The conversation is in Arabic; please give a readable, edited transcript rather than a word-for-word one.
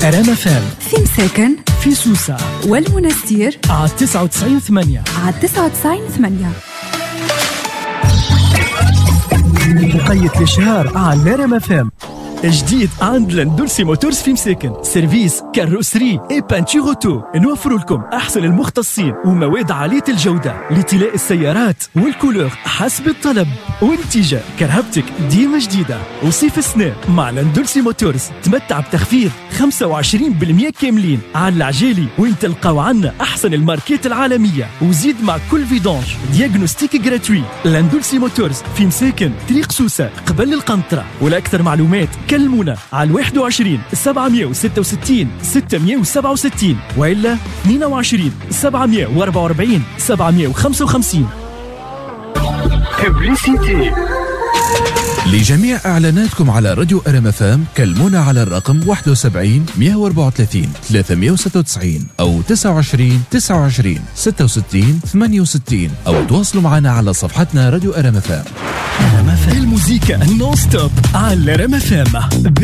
رام فام في مساكن في سوسة والمنستير على 99.8 على 99.8. مقيد الشهر على رام فام. جديد عند لاندولسي موتورز في مساكن، سيرفيس كاروسري اي بانتور اوتو. نوفر لكم احسن المختصين ومواد عاليه الجوده لطلاء السيارات والكولور حسب الطلب. وانتجاه كرهبتك ديما جديده. وصيف السنة مع لاندولسي موتورز تمتع بتخفيض 25% كاملين على العجالي، وين تلقاو عنا احسن الماركات العالميه. وزيد مع كل فيدونج دياغنوستيك جراتوي. لاندولسي موتورز في مساكن طريق سوسه قبل القنطره. ولاكثر معلومات كلمونا على 21 766 667 وإلا 22 744 755. ببليسيتي. لجميع إعلاناتكم على راديو رام فام كلمونا على الرقم 71 134 396 أو 29 29 66 68 أو تواصلوا معنا على صفحتنا راديو رام فام. الموسيقى نون ستوب على رام فام.